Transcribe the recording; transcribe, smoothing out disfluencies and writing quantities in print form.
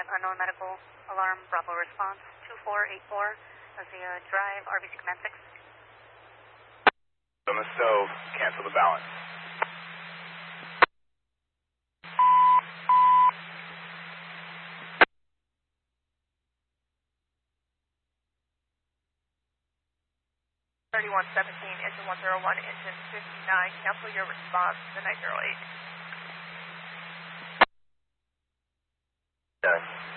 unknown medical alarm, Bravo response 2484, as the drive, RBC command 6. On the stove, cancel the balance. Engine 101, engine 59, cancel your response to 908. Done.